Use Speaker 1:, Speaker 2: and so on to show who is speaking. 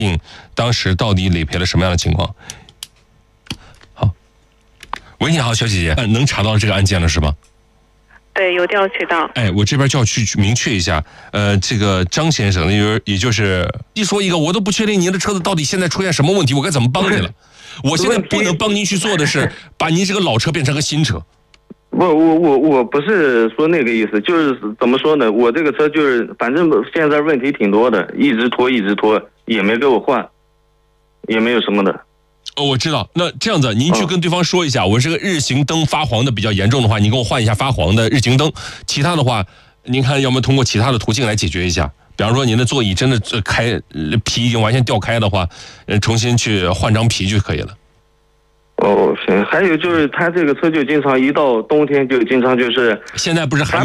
Speaker 1: 当时到底理赔了什么样的情况。好，喂，你好，小姐姐，能查到这个案件了是吧？
Speaker 2: 对，有调取到。
Speaker 1: 哎，我这边就要去明确一下，这个张先生，也就是一说一个，我都不确定您的车子到底现在出现什么问题，我该怎么帮你了？我现在不能帮您去做的是把您这个老车变成个新车。
Speaker 3: 我不是说那个意思，就是怎么说呢？我这个车就是反正现在问题挺多的，一直拖也没给我换，也没有什么的。
Speaker 1: 我知道，那这样子，您去跟对方说一下，我这个日行灯发黄的比较严重的话，你给我换一下发黄的日行灯。其他的话，您看要不要通过其他的途径来解决一下？比方说您的座椅真的皮已经完全掉开的话，重新去换张皮就可以了。
Speaker 3: 哦，行。还有就是他这个车就经常一到冬天就经常就是
Speaker 1: 现在不是还